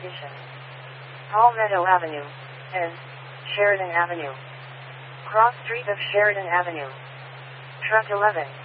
Addition. Palmetto Avenue. and Sheridan Avenue. Cross street of Sheridan Avenue. Truck 11.